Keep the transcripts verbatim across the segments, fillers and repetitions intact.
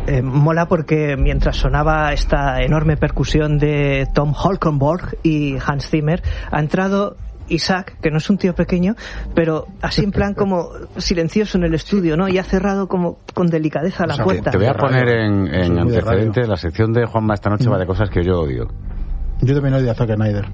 Eh, mola porque mientras sonaba esta enorme percusión de Tom Holkenborg y Hans Zimmer, ha entrado Isaac, que no es un tío pequeño, pero así en plan como silencioso en el estudio, ¿no? Y ha cerrado como con delicadeza la o sea, puerta. Te voy a poner en, en antecedente la sección de Juanma esta noche, mm. va de cosas que yo odio. Yo también odio a Zack Snyder.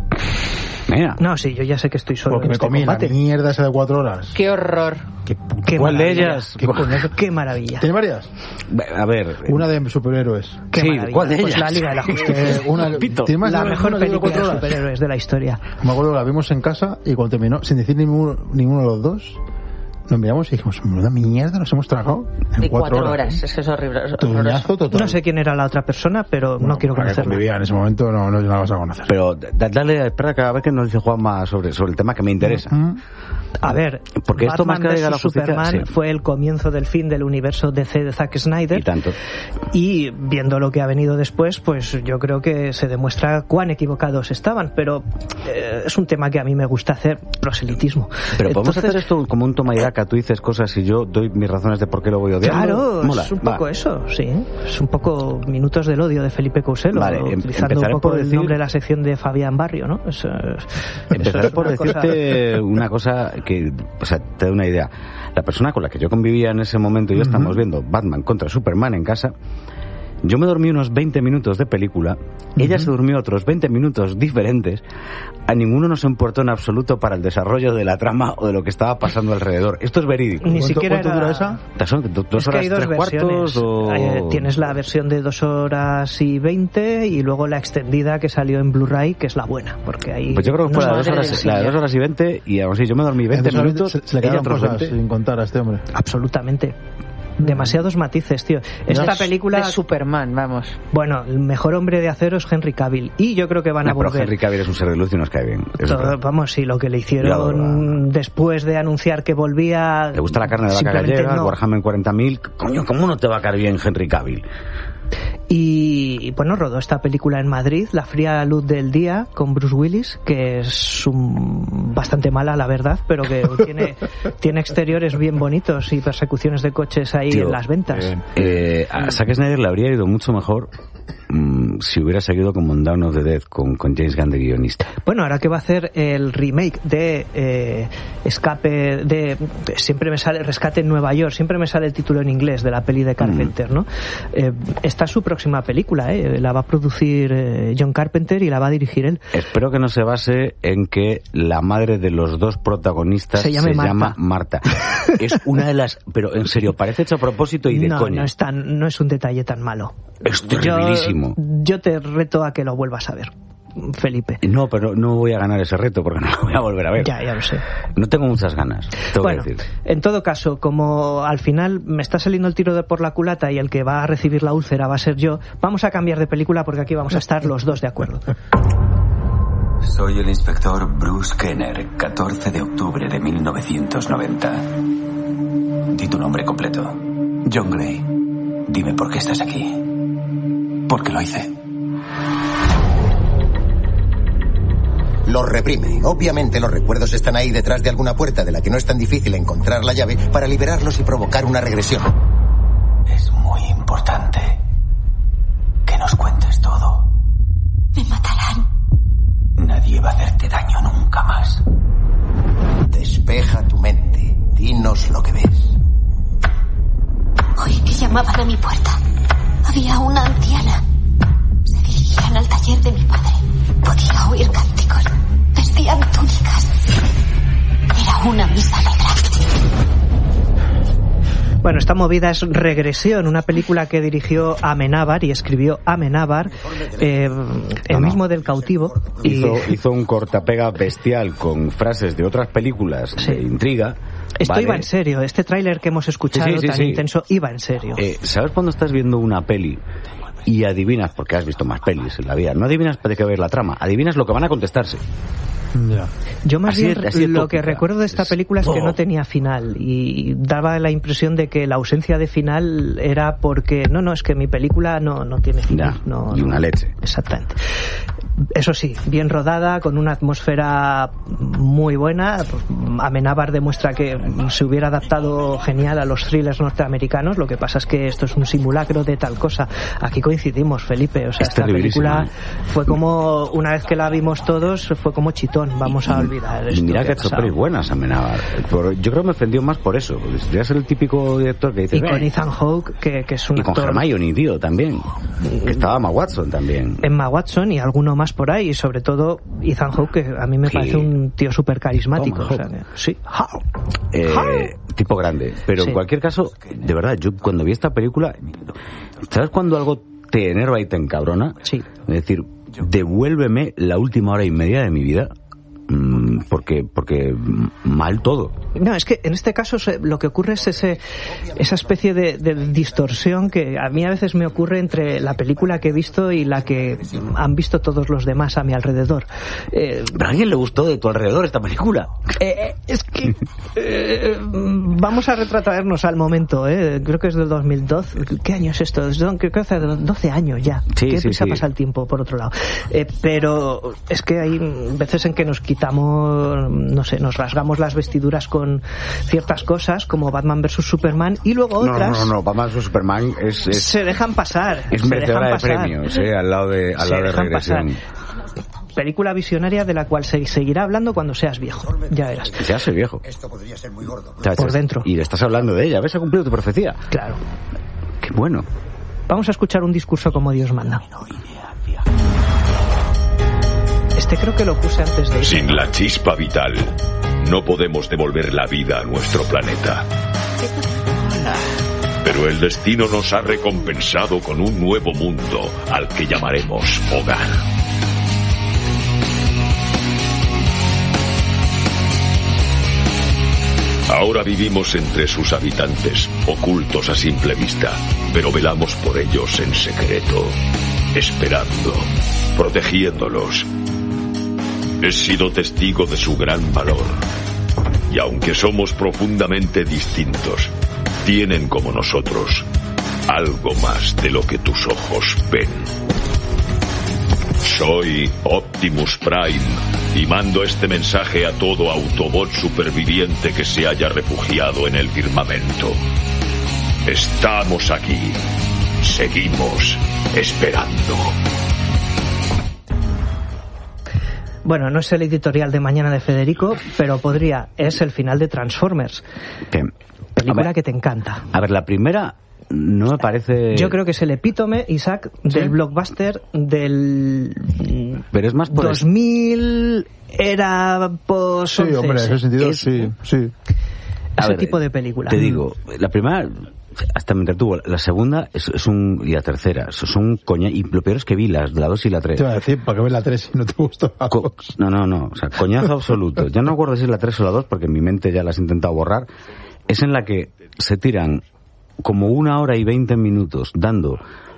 Mira. No, sí, yo ya sé que estoy solo. Porque en me este comí combate. la mierda esa de cuatro horas. ¡Qué horror! ¿Qué, qué ¿Cuál de maravilla. ellas? ¿Qué, qué maravilla. ¿Tiene varias? A ver. Una de superhéroes. Qué sí, maravilla. ¿cuál de ellas? Pues la Liga de la Justicia. una, ¿tiene más la de mejor una de película de horas? superhéroes de la historia. Me acuerdo que la vimos en casa y cuando terminó, sin decir ninguno, ninguno de los dos, nos miramos y dijimos, menuda mierda, nos hemos tragado en y cuatro, cuatro horas. horas. Es que es horrible. Es Tuñazo total. No sé quién era la otra persona, pero bueno, no quiero la que conocerla. convivía en ese momento no, no la vas a conocer. Pero da, dale, espera que a ver que nos dice Juanma sobre, sobre el tema que me interesa. Mm-hmm. A ver, porque esto más que Batman Liga de la versus Justicia, Superman sí. fue el comienzo del fin del universo D C de Zack Snyder. Y tanto. Y viendo lo que ha venido después, pues yo creo que se demuestra cuán equivocados estaban. Pero eh, es un tema que a mí me gusta hacer, proselitismo. Pero podemos Entonces, hacer esto como un toma y daca. Tú dices cosas y yo doy mis razones de por qué lo voy odiando. Claro, Mola, es un va. poco eso, sí. Es un poco Minutos del Odio de Felipe Couselo, Vale, utilizando un poco por el decir... nombre de la sección de Fabián Barrio, ¿no? Eso, Empezaré eso por una decirte cosa... una cosa que, o sea, te da una idea. La persona con la que yo convivía en ese momento y yo uh-huh. estamos viendo Batman contra Superman en casa. Yo me dormí unos veinte minutos de película, uh-huh. ella se durmió otros veinte minutos diferentes, a ninguno nos importó en absoluto para el desarrollo de la trama o de lo que estaba pasando alrededor. Esto es verídico. Ni siquiera ¿Cuánto era... dura esa? ¿Son dos es horas, que hay dos tres versiones. cuartos? O... Eh, tienes la versión de dos horas y veinte y luego la extendida que salió en Blu-ray, que es la buena, porque ahí... Pues yo creo que fue la de dos horas, la de dos horas y veinte y aún así yo me dormí veinte minutos. Se, se le quedaron cosas veinte. Sin contar a este hombre. Absolutamente. Demasiados matices, tío. Esta no, película... de Superman, vamos. Bueno, el mejor hombre de acero es Henry Cavill. Y yo creo que van no, a volver... Pero Henry Cavill es un ser de luz y nos cae bien. Todo, vamos, sí, lo que le hicieron después de anunciar que volvía... ¿Te gusta la carne de vaca gallega? No. Warhammer cuarenta mil. Coño, ¿cómo no te va a caer bien Henry Cavill? Y bueno, rodó esta película en Madrid, La fría luz del día, con Bruce Willis, que es un, bastante mala, la verdad, pero que tiene, tiene exteriores bien bonitos y persecuciones de coches ahí Tío, en las ventas. Eh, eh, a Zack Snyder le habría ido mucho mejor mmm, si hubiera seguido como en Dawn of the Dead con, con James Gunn de guionista. Bueno, ahora que va a hacer el remake de eh, Escape de... Siempre me sale Rescate en Nueva York, siempre me sale el título en inglés de la peli de Carpenter, mm. ¿no? Eh, esta es su próxima película, ¿eh? La va a producir eh, John Carpenter y la va a dirigir él. Espero que no se base en que la madre de los dos protagonistas se, se Marta. llama Marta. Es una de las... Pero en serio, parece hecho a propósito y de no, coña. No, es tan, no es un detalle tan malo. Es terribilísimo. Yo, yo te reto a que lo vuelvas a ver, Felipe. No, pero no voy a ganar ese reto porque no lo voy a volver a ver. Ya, ya lo sé. No tengo muchas ganas, tengo bueno, que decir. En todo caso, como al final me está saliendo el tiro de por la culata y el que va a recibir la úlcera va a ser yo, vamos a cambiar de película porque aquí vamos a estar los dos de acuerdo. Soy el inspector Bruce Kenner, catorce de octubre de mil novecientos noventa. Di tu nombre completo. John Gray. Dime por qué estás aquí. ¿Por qué lo hice? Los reprime. Obviamente los recuerdos están ahí detrás de alguna puerta de la que no es tan difícil encontrar la llave para liberarlos y provocar una regresión. Es muy importante que nos cuentes todo. Me matarán. Nadie va a hacerte daño nunca más. Despeja tu mente. Dinos lo que ves. Oí que llamaban a mi puerta. Había una anciana. Se dirigían al taller de mi padre. Podía oír cánticos. Vestían túnicas. Era una misa negra. Bueno, esta movida es Regresión, una película que dirigió Amenábar y escribió Amenábar, eh, el no, mismo no. del Cautivo. Hizo, y... hizo un cortapega bestial con frases de otras películas sí. de intriga. Esto vale. iba en serio, este tráiler que hemos escuchado sí, sí, sí, tan sí. intenso iba en serio. Eh, ¿Sabes cuando estás viendo una peli y adivinas, porque has visto más pelis en la vida, no adivinas de qué ver la trama, adivinas lo que van a contestarse? Yeah. Yo más así, bien así lo que recuerdo de esta película es que no tenía final y daba la impresión de que la ausencia de final era porque no, no, es que mi película no, no tiene final. Ya, no, y una no, leche. Exactamente. eso sí, bien rodada, con una atmósfera muy buena. Pues, Amenábar demuestra que se hubiera adaptado genial a los thrillers norteamericanos. Lo que pasa es que esto es un simulacro de tal cosa. Aquí coincidimos, Felipe. O sea, esta película fue como, una vez que la vimos todos, fue como chitón. Vamos a olvidar esto. Mira que ha ha hecho pelis buenas Amenábar. Por, yo creo que me ofendió más por eso. Porque si es el típico director que dice... Y con Ethan Hawke, que, que es un y actor... con Hermione, tío, también. Que estaba Emma Watson también. Emma Watson y alguno más por ahí. Y sobre todo Ethan Hawke, que a mí me sí. parece un tío súper carismático. O sea, que, sí. Eh, tipo grande. Pero sí. en cualquier caso, de verdad, yo cuando vi esta película... ¿Sabes cuando algo te enerva y te encabrona? Sí. Es decir, devuélveme la última hora y media de mi vida. Porque, porque mal todo. No, es que en este caso lo que ocurre es ese, esa especie de, de distorsión que a mí a veces me ocurre entre la película que he visto y la que han visto todos los demás a mi alrededor. Eh, ¿Pero a alguien le gustó de tu alrededor esta película? Eh, es que eh, vamos a retratarnos al momento, eh. Creo que es del dos mil doce. ¿Qué año es esto? Creo que hace doce años ya. Sí, Qué sí, prisa sí. pasa el tiempo, por otro lado. Eh, pero es que hay veces en que nos quitamos Estamos, no sé, nos rasgamos las vestiduras con ciertas cosas como Batman versus Superman y luego otras no no no, Batman versus Superman es, es se dejan pasar es merecedora de premios, eh, al lado de al lado de Regresión. Pasar. Película visionaria de la cual se seguirá hablando cuando seas viejo, ya verás. Ya soy viejo. Esto podría ser muy gordo. Por dentro. Y le estás hablando de ella, ¿ves? Ha cumplido tu profecía. Claro. Qué bueno. Vamos a escuchar un discurso como Dios manda. Este creo que lo puse antes de ir. Sin la chispa vital, no podemos devolver la vida a nuestro planeta. Pero el destino nos ha recompensado con un nuevo mundo al que llamaremos hogar. Ahora vivimos entre sus habitantes, ocultos a simple vista, pero velamos por ellos en secreto, esperando, protegiéndolos. He sido testigo de su gran valor. Y aunque somos profundamente distintos, tienen como nosotros algo más de lo que tus ojos ven. Soy Optimus Prime y mando este mensaje a todo Autobot superviviente que se haya refugiado en el firmamento. Estamos aquí. Seguimos esperando. Bueno, no es el editorial de mañana de Federico, pero podría. Es el final de Transformers. ¿Qué? Película ver, que te encanta. A ver, la primera no me parece... Yo creo que es el epítome, Isaac, del ¿sí? blockbuster del... Pero es más por dos mil... Era post Sí, hombre, en ese sentido, es... sí, sí. Ese ver, tipo de película. Te digo, la primera... Hasta me entretuvo. La segunda es, es un... Y la tercera son un coña... Y lo peor es que vi las, la dos y la tres. Te iba a decir, ¿para qué ves la tres si no te gustó la Co- dos? No, no, no. O sea, coñazo absoluto. Ya no acuerdo si es la tres o la dos porque en mi mente ya las he intentado borrar. Es en la que se tiran como una hora y veinte minutos dando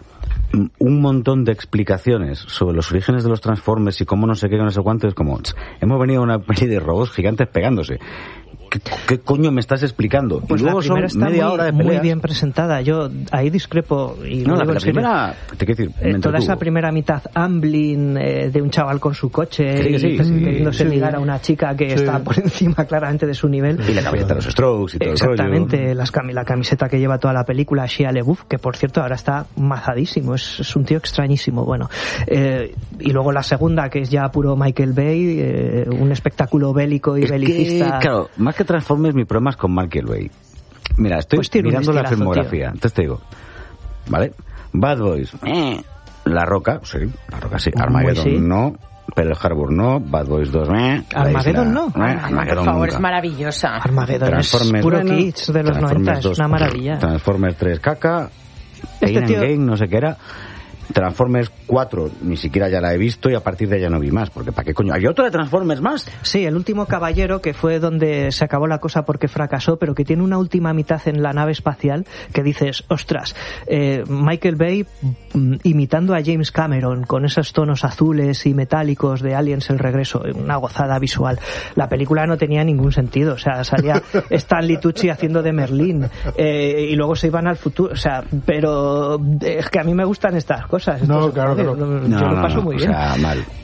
un montón de explicaciones sobre los orígenes de los Transformers y cómo no sé qué, no sé cuánto. Es como, hemos venido a una peli de robots gigantes pegándose. ¿Qué, ¿Qué coño me estás explicando? Pues y luego la primera son está media muy, hora de muy peleas. bien presentada. Yo ahí discrepo. Y no, lo la, digo la en serio. primera... Te quiero decir, eh, toda esa primera mitad Amblin eh, de un chaval con su coche sí, y sí, queriéndose sí. ligar a una chica que Sí. está por encima claramente de su nivel. Y la camiseta de los Strokes y todo Exactamente, el rollo. las cami- la camiseta que lleva toda la película, Shia LaBeouf, que por cierto ahora está mazadísimo, es, es un tío extrañísimo. Bueno, eh, y luego la segunda, que es ya puro Michael Bay, eh, un espectáculo bélico y es belicista. Que, claro, más que Transformers, mi problema es con Michael Bay. Mira, estoy Pues tiene un mirando la estilazo, filmografía. tío. Entonces te digo, ¿vale? Bad Boys, eh. La Roca, sí, La Roca sí. Muy Armageddon sí. no. Pearl Harbor no. Bad Boys dos, eh. Armageddon La no. isla, eh. Armageddon Por favor, nunca. es maravillosa. Armageddon Transformers, es puro bueno. kitsch de los Transformers noventa, es dos, una maravilla. Transformers tres, caca. Este Pain tío- and Gain, no sé qué era. Transformers cuatro, ni siquiera ya la he visto y a partir de ella no vi más, porque ¿para qué coño? ¿Hay otra de Transformers más? Sí, El último caballero, que fue donde se acabó la cosa porque fracasó, pero que tiene una última mitad en la nave espacial que dices, ostras, eh, Michael Bay mm, imitando a James Cameron con esos tonos azules y metálicos de Aliens el regreso, una gozada visual. La película no tenía ningún sentido, o sea, salía Stanley Tucci haciendo de Merlín eh, y luego se iban al futuro, o sea, pero es que a mí me gustan estas cosas. No, estos- claro, claro. Yo No, lo no, paso no, muy o bien. sea, mal.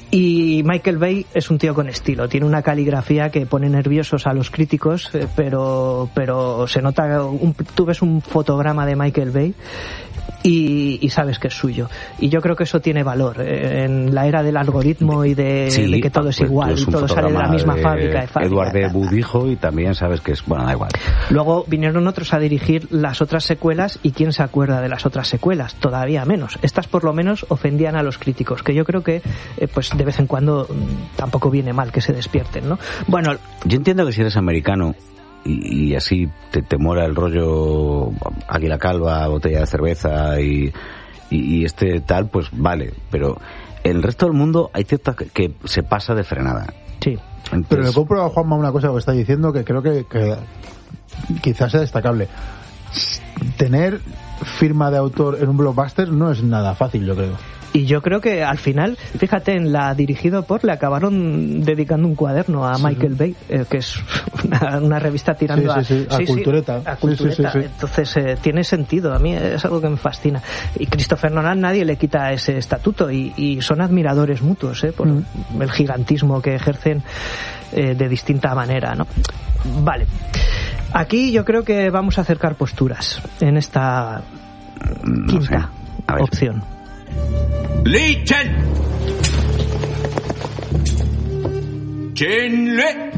Y Michael Bay es un tío con estilo, tiene una caligrafía que pone nerviosos a los críticos, eh, pero pero se nota, un, tú ves un fotograma de Michael Bay y, y sabes que es suyo. Y yo creo que eso tiene valor eh, en la era del algoritmo y de, sí, de que todo es pues, igual es y todo sale de la misma de fábrica, de fábrica. Edward de Budijo, y también sabes que es, bueno, da igual. Luego vinieron otros a dirigir las otras secuelas y quién se acuerda de las otras secuelas, todavía menos. Estas por lo menos ofendían a los críticos, que yo creo que eh, pues de vez en cuando mmm, tampoco viene mal que se despierten, ¿no? Bueno, yo entiendo que si eres americano y, y así te, te mola el rollo águila calva, botella de cerveza y, y, y este tal, pues vale, pero en el resto del mundo hay cierta que, que se pasa de frenada. Sí. Entonces, pero le compro a Juanma una cosa que está diciendo que creo que, que quizás sea destacable. Tener firma de autor en un blockbuster no es nada fácil, yo creo. Y yo creo que al final, fíjate, en la dirigido por le acabaron dedicando un cuaderno a sí, Michael Bay, eh, que es una, una revista tirando sí, sí, sí. a, sí, a cultureta. Sí, a cultureta. Sí, sí, sí. Entonces eh, tiene sentido, a mí es algo que me fascina. Y Christopher Nolan nadie le quita ese estatuto y, y son admiradores mutuos eh, por mm. el gigantismo que ejercen eh, de distinta manera, ¿no? Vale. Aquí yo creo que vamos a acercar posturas en esta no quinta sé. opción. Li Chen. Chen Le.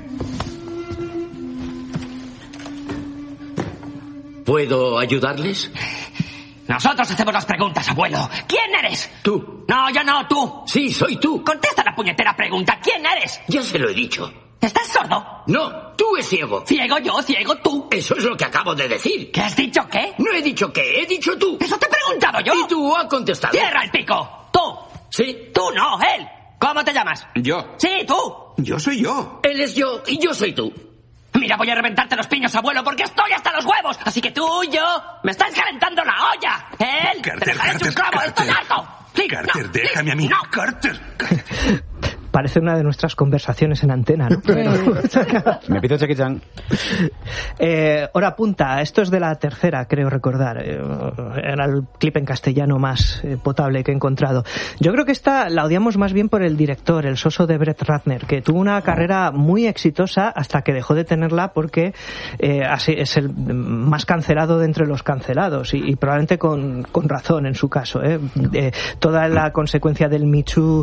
¿Puedo ayudarles? Nosotros hacemos las preguntas, abuelo. ¿Quién eres? Tú. No, yo no, tú. Sí, soy tú. Contesta la puñetera pregunta. ¿Quién eres? Ya se lo he dicho. ¿Estás sordo? No, tú es ciego. ¿Ciego yo, ciego tú? Eso es lo que acabo de decir. ¿Qué has dicho qué? No he dicho qué, he dicho tú. ¿Eso te he preguntado yo? Y tú has contestado. ¡Cierra el pico! ¡Tú! ¿Sí? Tú no, él. ¿Cómo te llamas? Yo. Sí, tú. Yo soy yo. Él es yo y yo soy tú. Mira, voy a reventarte los piños, abuelo, porque estoy hasta los huevos. Así que tú y yo me estás calentando la olla. Él, Carter, te dejaré Carter, un clavo, Carter. estoy harto. Sí, Carter, no, déjame sí, a mí. No. Carter. Parece una de nuestras conversaciones en antena, ¿no? Pero... Me pido Jackie Chan. Eh, hora punta, esto es de la tercera, creo recordar. Eh, era el clip en castellano más eh, potable que he encontrado. Yo creo que esta la odiamos más bien por el director, el soso de Brett Ratner, que tuvo una carrera muy exitosa hasta que dejó de tenerla porque eh, así es el más cancelado de entre los cancelados y, y probablemente con, con razón en su caso. ¿eh? Eh, toda la consecuencia del Me Too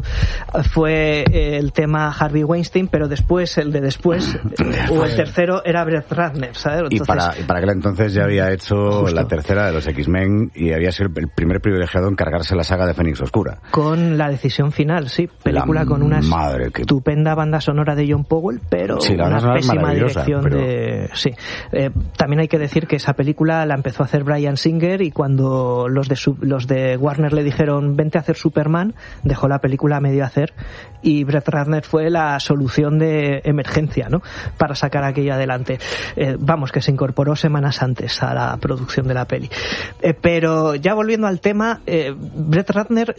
fue el tema Harvey Weinstein, pero después, el de después, o el tercero era Brett Ratner, ¿sabes? Entonces, y, para, y para aquel entonces ya había hecho justo la tercera de los X-Men y había sido el primer privilegiado en cargarse la saga de Fénix Oscura. Con La decisión final, sí. Película la con una que... estupenda banda sonora de John Powell, pero sí, una pésima dirección pero... de... Sí. Eh, también hay que decir que esa película la empezó a hacer Bryan Singer y cuando los de, su... los de Warner le dijeron vente a hacer Superman, dejó la película a medio hacer y Brett Ratner fue la solución de emergencia, ¿no? Para sacar aquello adelante. Eh, vamos, que se incorporó semanas antes a la producción de la peli. Eh, pero ya volviendo al tema, eh, Brett Ratner,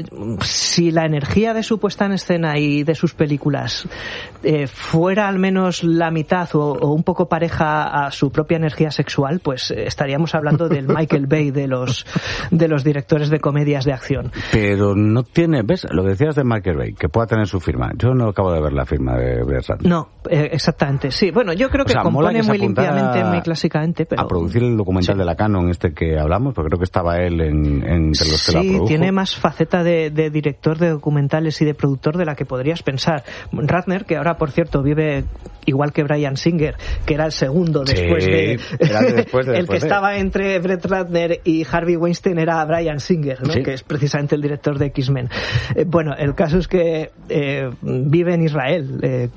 si la energía de su puesta en escena y de sus películas eh, fuera al menos la mitad o, o un poco pareja a su propia energía sexual, pues eh, estaríamos hablando del Michael Bay de los de los directores de comedias de acción. Pero no tiene, ¿ves? Lo que decías de Michael Bay, que pueda tener su firma. Yo no acabo de ver la firma de Brett Ratner. No, eh, exactamente, sí. Bueno, yo creo que o sea, compone que muy limpiamente, muy clásicamente, pero... A producir el documental sí. de la Canon este que hablamos, porque creo que estaba él en, en entre los que sí, la produjo. Sí, tiene más faceta de, de director de documentales y de productor de la que podrías pensar. Ratner, que ahora, por cierto, vive igual que Bryan Singer, que era el segundo después sí, de... Era de después de el después que de... estaba entre Brett Ratner y Harvey Weinstein era Bryan Singer, ¿no? Sí. Que es precisamente el director de X-Men. Eh, bueno, el caso es que eh, vive en Israel eh,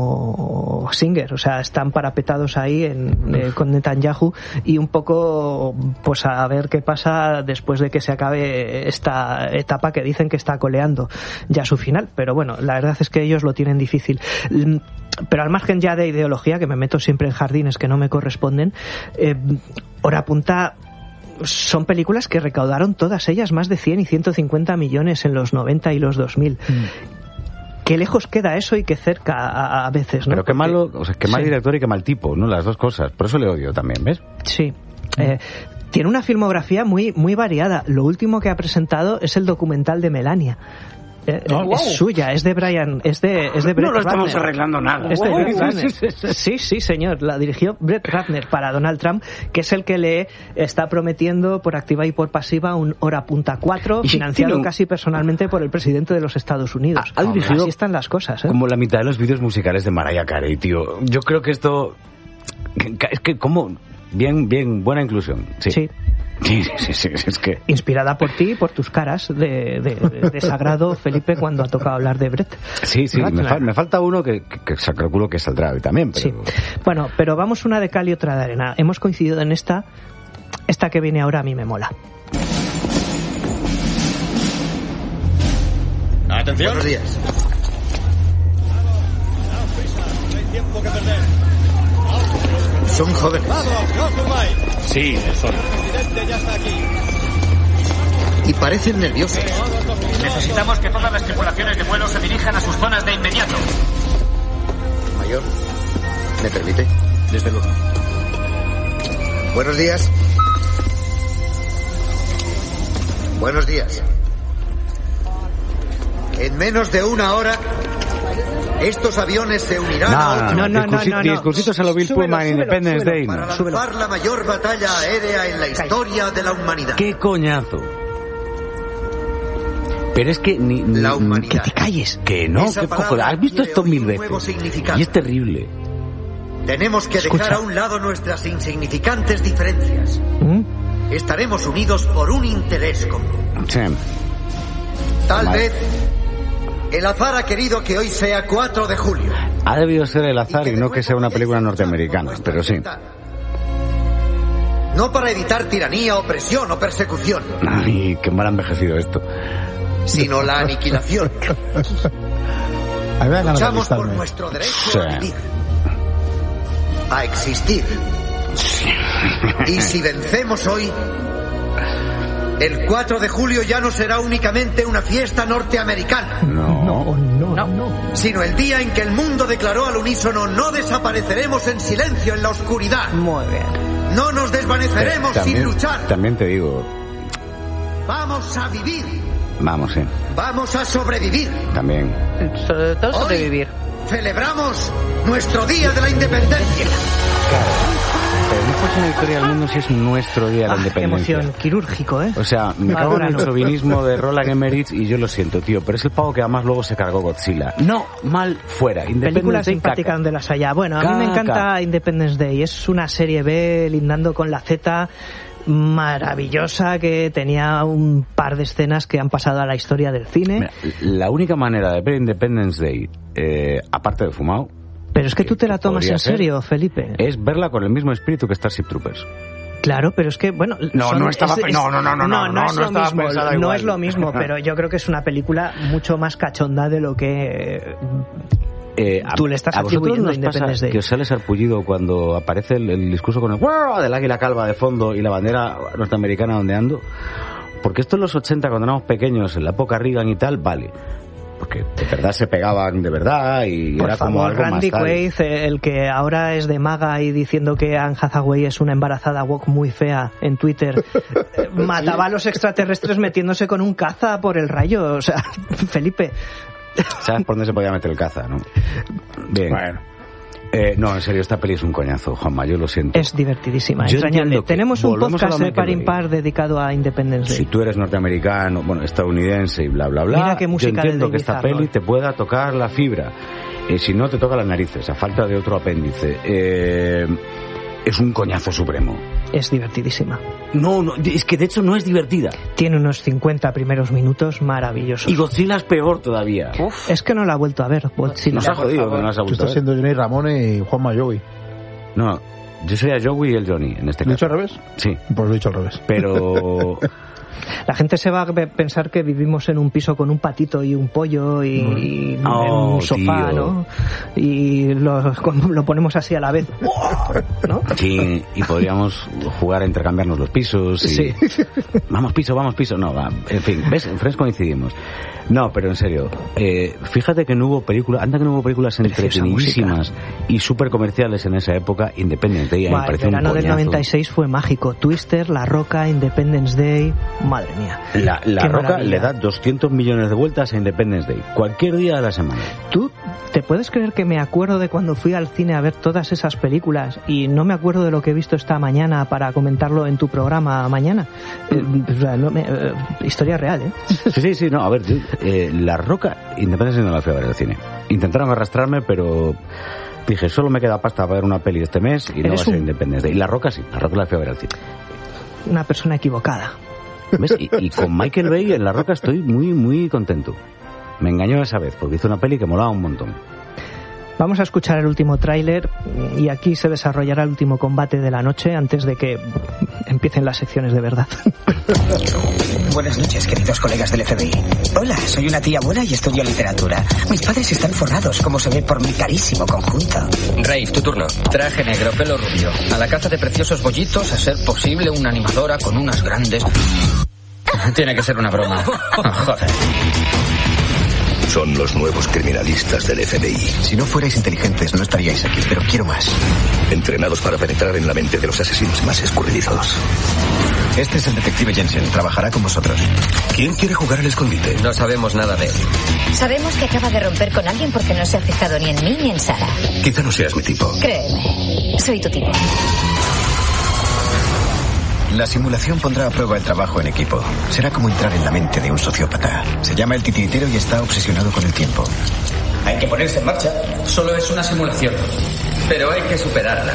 como Singer, o sea, están parapetados ahí en, eh, con Netanyahu y un poco pues a ver qué pasa después de que se acabe esta etapa que dicen que está coleando ya su final, pero bueno, la verdad es que ellos lo tienen difícil. Pero al margen ya de ideología, que me meto siempre en jardines que no me corresponden, eh, hora punta son películas que recaudaron todas ellas más de cien y ciento cincuenta millones en los noventa y los dos mil. Mm. Qué lejos queda eso y qué cerca a, a veces, ¿no? Pero qué malo, o sea, qué mal sí. director y qué mal tipo, ¿no? Las dos cosas. Por eso le odio también, ¿ves? Sí. Mm. Eh, tiene una filmografía muy, muy variada. Lo último que ha presentado es el documental de Melania. Eh, oh, wow. Es suya, es de Brian, es de, es de Brett No lo estamos Ratner. arreglando nada. Es de Wow. Brett Ratner. Sí, sí, señor. La dirigió Brett Ratner para Donald Trump, que es el que le está prometiendo por activa y por pasiva un hora punta cuatro, financiado no. casi personalmente por el presidente de los Estados Unidos. Ha, ha dirigido Así están las cosas, ¿eh? Como la mitad de los vídeos musicales de Mariah Carey, tío. Yo creo que esto... Es que como... Bien, bien, buena inclusión. Sí. Sí. Sí, sí, sí, es que... Inspirada por ti y por tus caras de, de, de sagrado, Felipe, cuando ha tocado hablar de Brett. Sí, sí, me, fa me falta uno que, que, que calculo que saldrá hoy también. Pero... Sí. Bueno, pero vamos una de cal y otra de arena. Hemos coincidido en esta. Esta que viene ahora a mí me mola. Atención. Buenos días. Son jóvenes. Sí, son. Y parecen nerviosos. Necesitamos que todas las tripulaciones de vuelo se dirijan a sus zonas de inmediato. Mayor, ¿me permite? Desde luego. Buenos días. Buenos días. En menos de una hora, estos aviones se unirán no, a otro. No, no, no, no, no. Discursito a lo Bill Pullman en Independence Day. Para lanzar la mayor batalla aérea en la historia de la humanidad. ¡Qué coñazo! Pero es que ni... ni la humanidad. Que te calles. Que no, que cojo. Has visto esto mil veces. Y es terrible. Tenemos que Escucha. dejar a un lado nuestras insignificantes diferencias. ¿Mm? Estaremos unidos por un interés común. Sí. Tal Mal. vez el azar ha querido que hoy sea cuatro de julio. Ha debido ser el azar y, y no que sea una película norteamericana, pero sí. No para evitar tiranía, opresión o persecución. Ay, qué mal ha envejecido esto. Sino la aniquilación. Luchamos por nuestro derecho sí. a vivir. A existir. Sí. Y si vencemos hoy, el cuatro de julio ya no será únicamente una fiesta norteamericana. No, no, no, no. Sino el día en que el mundo declaró al unísono: no desapareceremos en silencio en la oscuridad. Muy bien. No nos desvaneceremos también, sin luchar. También te digo. Vamos a vivir. Vamos, sí. Vamos a sobrevivir. También. Sobre todo sobrevivir. Hoy celebramos nuestro Día de la Independencia. Claro. Pero no fuese una victoria del mundo si es nuestro Día de la ah, Independencia. Emoción quirúrgico, ¿eh? O sea, me cago en el no. chauvinismo de Roland Emmerich y yo lo siento, tío, pero es el pavo que además luego se cargó Godzilla. No, mal, fuera. Película simpática donde las haya. Bueno, a caca. mí me encanta Independence Day. Es una serie B lindando con la Z maravillosa que tenía un par de escenas que han pasado a la historia del cine. Mira, la única manera de ver Independence Day, eh, aparte de fumado, pero es que, que tú te la tomas en serio, Felipe, es verla con el mismo espíritu que Starship Troopers. Claro, pero es que, bueno... No, son, no estaba... Es, es, no, no, no, no, no, no, no, es no, lo estaba mismo, pensada no igual. es lo mismo, pero yo creo que es una película mucho más cachonda de lo que... Eh, tú le estás a atribuyendo a Independence Day. Que os sale sarpullido cuando aparece el, el discurso con el del águila calva de fondo y la bandera norteamericana ondeando. Porque esto en los ochenta, cuando éramos pequeños, en la época Reagan y tal, vale. Porque de verdad se pegaban de verdad y Por era favor, como algo Randy más Quaid, el que ahora es de maga y diciendo que Anne Hathaway es una embarazada woke muy fea en Twitter, mataba a los extraterrestres metiéndose con un caza por el rayo. O sea, Felipe... ¿Sabes por dónde se podía meter el caza, no? Bien. Bueno. Eh, no, en serio, esta peli es un coñazo, Juanma, yo lo siento. Es divertidísima, entrañable. Tenemos un podcast de par impar dedicado a Independence Day. Si tú eres norteamericano, bueno, estadounidense y bla, bla, bla, mira qué música, yo entiendo que esta Bizarro. peli te pueda tocar la fibra. Eh, si no, te toca las narices, a falta de otro apéndice. Eh, es un coñazo supremo. Es divertidísima. No, no, es que de hecho no es divertida. Tiene unos cincuenta primeros minutos maravillosos. Y Godzilla es peor todavía. Uf. Es que no la he vuelto a ver, Godzilla. Nos ha jodido que no las ha Tú vuelto a estás ver. siendo Johnny Ramone y Juanma Joey. No, yo sería Joey y el Johnny, en este ¿Lo he caso. dicho al revés? Sí. Pues lo he dicho al revés. Pero... La gente se va a pensar que vivimos en un piso con un patito y un pollo y, mm. y oh, en un sofá, tío. ¿no? Y lo, lo ponemos así a la vez, ¿no? Sí, y podríamos jugar a intercambiarnos los pisos y... Sí. Vamos piso, vamos piso. No, va. En fin, ¿ves? En Friends coincidimos. No, pero en serio, eh, fíjate que no hubo películas, anda que no hubo películas entretenidísimas y súper comerciales en esa época. Independence Day, Buah, me parece el verano un del coñazo. noventa y seis fue mágico. Twister, La Roca, Independence Day... Madre mía. La, la Qué Roca maravilla. le da doscientos millones de vueltas a Independence Day, cualquier día de la semana. ¿Tú te puedes creer que me acuerdo de cuando fui al cine a ver todas esas películas y no me acuerdo de lo que he visto esta mañana para comentarlo en tu programa mañana? Eh, o sea, no me, eh, historia real, ¿eh? Sí, sí, sí, no, a ver, yo, eh, La Roca, Independence Day no la fui a ver al cine. Intentaron arrastrarme, pero dije, solo me queda pasta para ver una peli este mes y no va a ser un... Independence Day. Y La Roca sí, La Roca la fui a ver al cine. Una persona equivocada. ¿Ves? Y, y con Michael Bay en La Roca estoy muy, muy contento. Me engañó esa vez, porque hizo una peli que molaba un montón. Vamos a escuchar el último tráiler y aquí se desarrollará el último combate de la noche antes de que empiecen las secciones de verdad. Buenas noches, queridos colegas del F B I. Hola, soy una tía buena y estudio literatura. Mis padres están forrados, como se ve por mi carísimo conjunto. Rey, tu turno. Traje negro, pelo rubio. A la caza de preciosos bollitos, a ser posible una animadora con unas grandes... Tiene que ser una broma. Oh, joder. Son los nuevos criminalistas del F B I. Si no fuerais inteligentes, no estaríais aquí, pero quiero más. Entrenados para penetrar en la mente de los asesinos más escurridizos. Este es el detective Jensen. Trabajará con vosotros. ¿Quién quiere jugar al escondite? No sabemos nada de él. Sabemos que acaba de romper con alguien porque no se ha fijado ni en mí ni en Sara. Quizá no seas mi tipo. Créeme, soy tu tipo. La simulación pondrá a prueba el trabajo en equipo. Será como entrar en la mente de un sociópata. Se llama el titiritero y está obsesionado con el tiempo. Hay que ponerse en marcha. Solo es una simulación. Pero hay que superarla.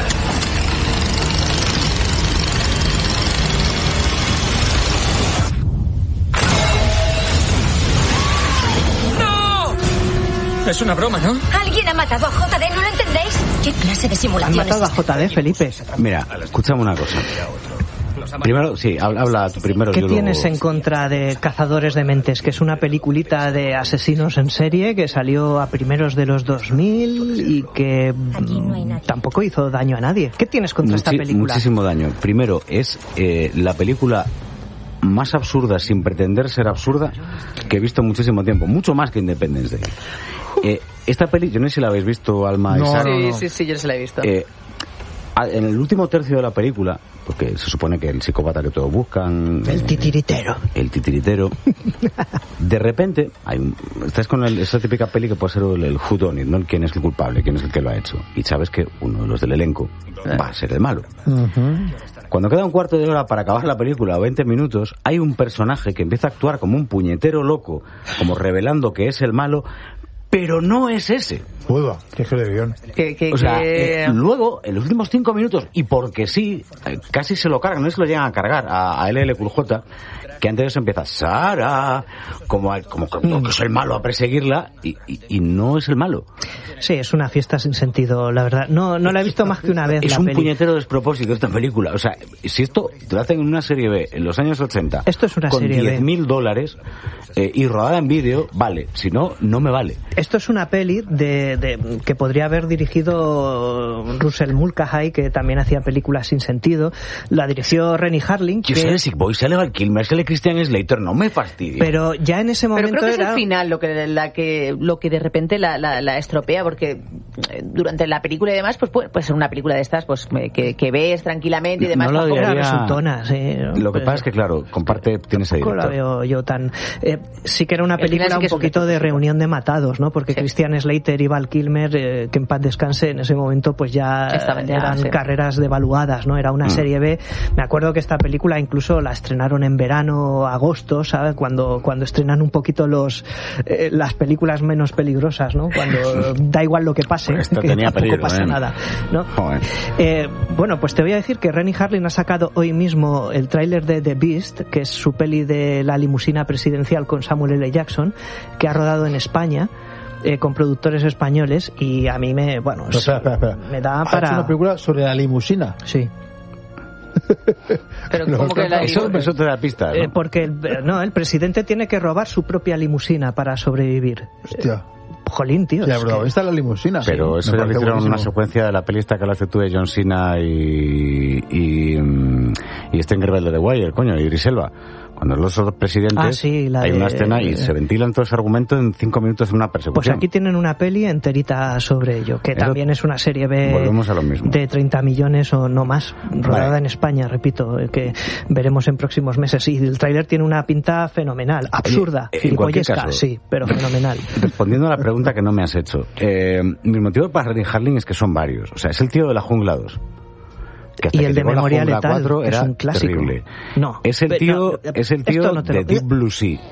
¡No! Es una broma, ¿no? Alguien ha matado a J D, ¿no lo entendéis? ¿Qué clase de ¿Han simulación matado a es J D, Felipe? Mira, escúchame una cosa. Primero, sí, habla, habla tú primero. ¿Qué yo tienes luego... en contra de Cazadores de Mentes? Que es una peliculita de asesinos en serie que salió a primeros de los dos mil y que mmm, tampoco hizo daño a nadie. ¿Qué tienes contra Muchi- esta película? Muchísimo daño. Primero, es eh, la película más absurda sin pretender ser absurda que he visto en muchísimo tiempo. Mucho más que Independence Day. Eh, esta peli, yo no sé si la habéis visto, Alma y No, Sara. no, no. Sí, sí, sí, yo se la he visto. Eh, en el último tercio de la película, porque se supone que el psicópata que todos buscan... El titiritero. El titiritero. De repente, hay un, estás con el, esa típica peli que puede ser el, el who done it, ¿no? Quién es el culpable, quién es el que lo ha hecho. Y sabes que uno de los del elenco va a ser el malo. Uh-huh. Cuando queda un cuarto de hora para acabar la película, o veinte minutos, hay un personaje que empieza a actuar como un puñetero loco, como revelando que es el malo, pero no es ese. Uy, qué giro de guión. Que, que, O sea, que... eh, luego, en los últimos cinco minutos, y porque sí, eh, casi se lo cargan, no es que lo llegan a cargar a, a L L Cool J, que antes de eso empieza Sara, como, a- como, como que es el malo a perseguirla, y, y, y no es el malo. Sí, es una fiesta sin sentido, la verdad. No, no la he visto más que una vez. Es la un peli. puñetero despropósito esta película. O sea, si esto te lo hacen en una serie B en los años ochenta, Esto es una con serie B. diez mil dólares eh, y rodada en vídeo, vale. Si no, no me vale. Esto es una peli de, de que podría haber dirigido Russell Mulcahy, que también hacía películas sin sentido. La dirigió Rennie Harlin. Yo que- sale Sick Boy, sale Val Kilmer, sale Christian Slater, no me fastidia. Pero ya en ese momento Pero creo que era... es el final lo que la que lo que de repente la, la, la estropea, porque eh, durante la película y demás pues puede, puede ser una película de estas pues eh, que, que ves tranquilamente y demás. No lo tampoco- diría- resultona, sí. Lo que Pues- pasa es que, claro, comparte, tiene ese Tampoco la director. veo yo tan... eh, sí que era una El final película sí que un es un poquito de despropósito. reunión de matados, ¿no? Porque Christian Slater y Val Kilmer, eh, que en paz descanse, en ese momento pues ya Estaban ya, eran sí. carreras devaluadas, ¿no? Era una Mm. serie B. Me acuerdo que esta película incluso la estrenaron en verano, agosto, ¿sabes? Cuando, cuando estrenan un poquito los eh, las películas menos peligrosas, ¿no? Cuando da igual lo que pase, Pues esta que tenía tampoco peligro, pasa ¿eh? nada, ¿no? Joder. Eh, bueno, pues te voy a decir que Rennie Harlin ha sacado hoy mismo el tráiler de The Beast, que es su peli de la limusina presidencial con Samuel L. Jackson, que ha rodado en España. Eh, con productores españoles, y a mí me, bueno, No, espera, espera, espera. me da Ha hecho para... una película sobre la limusina. Sí. Pero No, como que la Eso, eso te da pistas, ¿no? Eh, porque el, no, el presidente tiene que robar su propia limusina para sobrevivir. Hostia. Jolín, tío. Sí, es bro, que- esta es la limusina. Pero Sí, eso me ya parece hicieron una buenísimo. secuencia de la peli esta que hablaste tú de John Cena y, y, mm, y este Rebelde de The Wire, coño, y Idris Elba. Cuando los dos presidentes, ah, sí, la hay de... una escena y se ventilan todo ese argumento en cinco minutos en una persecución. Pues aquí tienen una peli enterita sobre ello, que Eso, también es una serie B volvemos a lo mismo. de treinta millones o no más, rodada vale. en España, repito, que veremos en próximos meses. Y el tráiler tiene una pinta fenomenal, absurda, en cualquier gilipollesca, caso, sí, pero fenomenal. Respondiendo a la pregunta que no me has hecho, eh, mi motivo para Renny Harlin es que son varios. O sea, es el tío de la Jungla dos. Que hasta y el que de Memoria Letal cuatro es era un clásico. Terrible. No, es el tío, no, es el tío no de Deep Blue Sea.